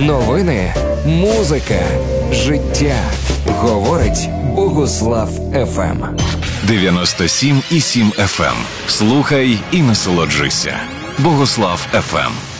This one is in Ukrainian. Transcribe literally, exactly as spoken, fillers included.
новини, музика, життя. Говорить Богуслав еф ем. дев'яносто сім і сім еф ем. Слухай і насолоджуйся. Богуслав еф ем.